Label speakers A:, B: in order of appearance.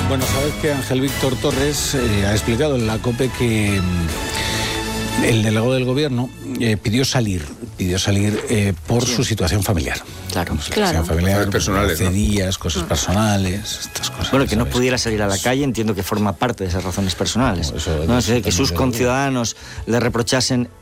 A: Bueno, sabes que Ángel Víctor Torres ha explicado en la COPE que el delegado del gobierno pidió salir por su situación familiar.
B: Claro.
A: Situación familiar,
C: personales, ¿no?
A: días, cosas personales, estas cosas.
B: Bueno, que no
A: ¿sabes?
B: pudiera salir a la calle, entiendo que forma parte de esas razones personales.
A: Eso
B: ¿no? Es decir, que
A: también
B: sus
A: es
B: conciudadanos le reprochasen